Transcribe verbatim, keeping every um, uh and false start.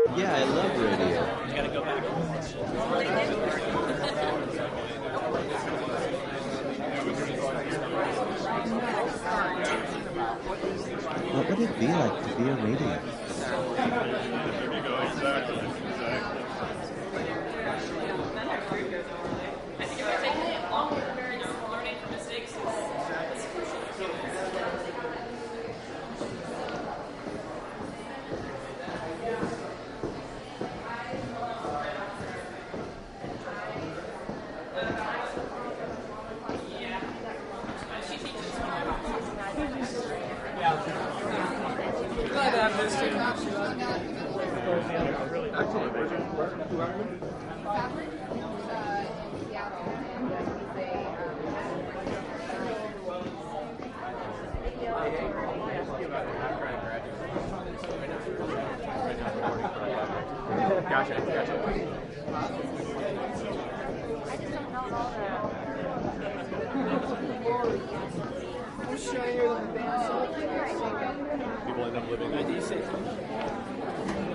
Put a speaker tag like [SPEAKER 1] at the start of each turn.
[SPEAKER 1] Yeah, I love radio.
[SPEAKER 2] You gotta go back.
[SPEAKER 1] What would it be like to be a radio?
[SPEAKER 3] There you go, exactly. Exactly.
[SPEAKER 4] I think if you're taking it longer, just learning from mistakes is crucial.
[SPEAKER 2] Glad to have this too.
[SPEAKER 3] Excellent. Where's your, where's your environment?
[SPEAKER 5] Fabric uh, in Seattle, and uh, he's a
[SPEAKER 3] Gotcha, gotcha.
[SPEAKER 5] I just don't know all the.
[SPEAKER 6] I'm shinier than the band, so I can't
[SPEAKER 3] People end up living
[SPEAKER 2] I do say